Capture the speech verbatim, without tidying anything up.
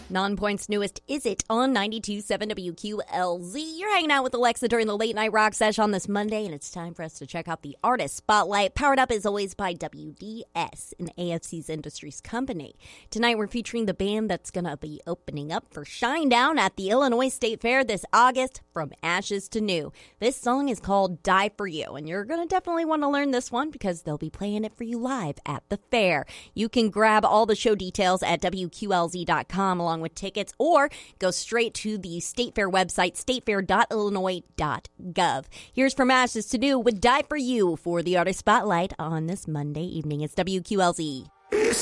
Non-Point's newest Is It on ninety-two point seven W Q L Z. You're hanging out with Alexa during the Late Night Rock Sesh on this Monday, and it's time for us to check out the Artist Spotlight, powered up as always by W D S, an A F C's Industries company. Tonight we're featuring the band that's going to be opening up for Shinedown at the Illinois State Fair this August, From Ashes to New. This song is called Die For You, and you're going to definitely want to learn this one because they'll be playing it for you live at the fair. You can grab all the show details at W Q L Z dot com along with tickets, or go straight to the State Fair website, state fair dot illinois dot gov. Here's From Ashes to New with Die For You for the Artist Spotlight on this Monday evening. It's W Q L Z.